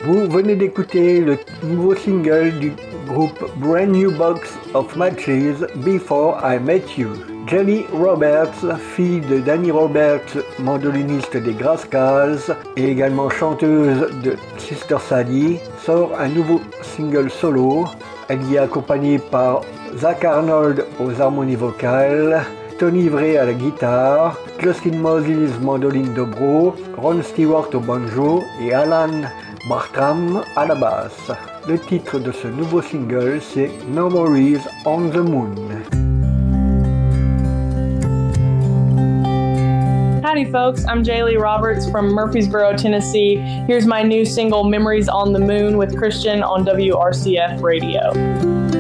Vous venez d'écouter le nouveau single du groupe Brand New Box of Matches, Before I Met You. Jelly Roberts, fille de Danny Roberts, mandoliniste des Grascals et également chanteuse de Sister Sadie, sort un nouveau single solo. Elle y est accompagnée par Zach Arnold aux harmonies vocales, Tony Vray à la guitare, Justin Moses mandoline dobro, Ron Stewart au banjo et Alan Bartram à la basse. Le titre de ce nouveau single, c'est Memories on the Moon. Howdy folks, I'm Jaylee Roberts from Murfreesboro, Tennessee. Here's my new single, Memories on the Moon with Christian on WRCF Radio.